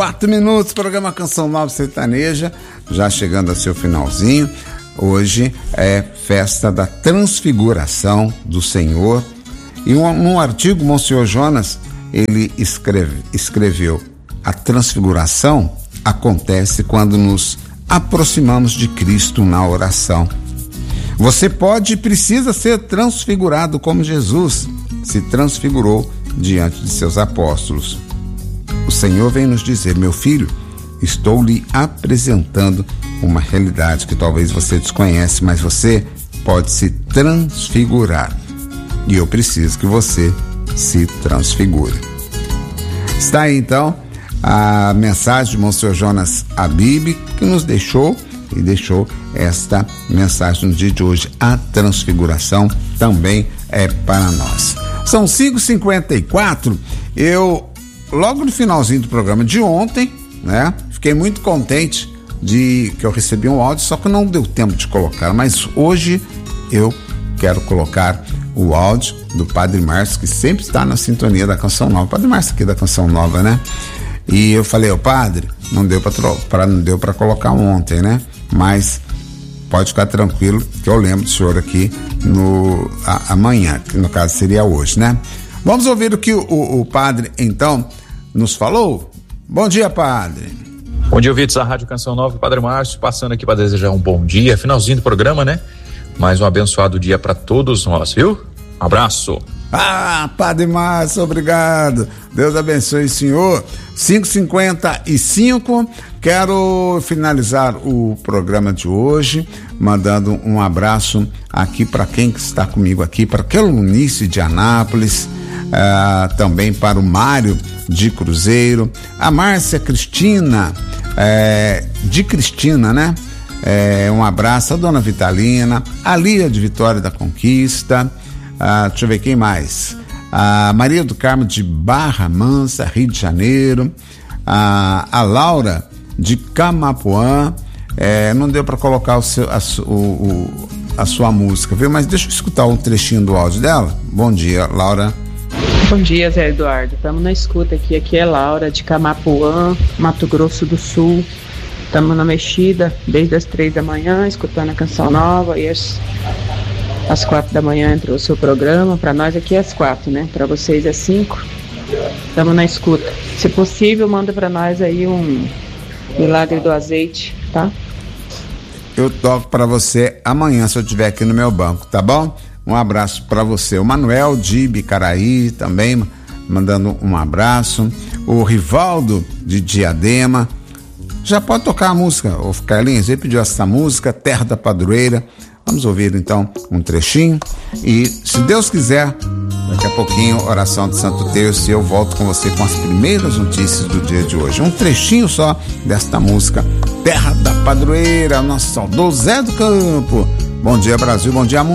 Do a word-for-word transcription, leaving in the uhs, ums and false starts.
Quatro minutos, programa Canção Nova Sertaneja, já chegando a seu finalzinho. Hoje é festa da transfiguração do Senhor. E um, num artigo, Monsenhor Jonas, ele escreve, escreveu: a transfiguração acontece quando nos aproximamos de Cristo na oração. Você pode e precisa ser transfigurado como Jesus se transfigurou diante de seus apóstolos. O Senhor vem nos dizer: meu filho, estou lhe apresentando uma realidade que talvez você desconhece, mas você pode se transfigurar. E eu preciso que você se transfigure. Está aí então a mensagem de Monsenhor Jonas Abib, que nos deixou e deixou esta mensagem no dia de hoje. A transfiguração também é para nós. São cinco e cinquenta e quatro. Eu, logo no finalzinho do programa de ontem, né, fiquei muito contente de que eu recebi um áudio, só que não deu tempo de colocar, mas hoje eu quero colocar o áudio do Padre Márcio, que sempre está na sintonia da Canção Nova. Padre Márcio aqui da Canção Nova, né? E eu falei: ô padre, não deu para não deu para colocar ontem, né? Mas pode ficar tranquilo que eu lembro do senhor aqui no a, amanhã, que no caso seria hoje, né? Vamos ouvir o que o, o, o padre então nos falou. Bom dia, padre. Bom dia, ouvintes da Rádio Canção Nova. Padre Márcio passando aqui para desejar um bom dia, finalzinho do programa, né? Mais um abençoado dia para todos nós, viu? Um abraço. Ah, Padre Márcio, obrigado. Deus abençoe o senhor. cinco e cinquenta e cinco. Quero finalizar o programa de hoje mandando um abraço aqui para quem está comigo aqui, para aquele Eunice de Anápolis, uh, também para o Mário de Cruzeiro, a Márcia Cristina, é, de Cristina, né? É, um abraço a Dona Vitalina, a Lia de Vitória da Conquista, ah, deixa eu ver quem mais, a Maria do Carmo de Barra Mansa, Rio de Janeiro, a, a Laura de Camapuã. É, não deu para colocar o seu, a, o, o, a sua música, viu? Mas deixa eu escutar um trechinho do áudio dela. Bom dia, Laura. Bom dia, Zé Eduardo. Estamos na escuta aqui. Aqui é Laura de Camapuã, Mato Grosso do Sul. Estamos na mexida desde as três da manhã, escutando a Canção Nova, e às, às quatro da manhã entrou o seu programa. Para nós aqui é às quatro, né? Para vocês é cinco. Estamos na escuta. Se possível, manda para nós aí um Milagre do Azeite, tá? Eu toco para você amanhã, se eu estiver aqui no meu banco, tá bom? Um abraço para você. O Manuel de Bicaraí também mandando um abraço. O Rivaldo de Diadema. Já pode tocar a música, ô Carlinhos, ele pediu essa música, Terra da Padroeira. Vamos ouvir então um trechinho e, se Deus quiser, daqui a pouquinho, oração de Santo Terço, e eu volto com você com as primeiras notícias do dia de hoje. Um trechinho só desta música, Terra da Padroeira, nosso saudoso Zé do Campo. Bom dia, Brasil, bom dia, mundo.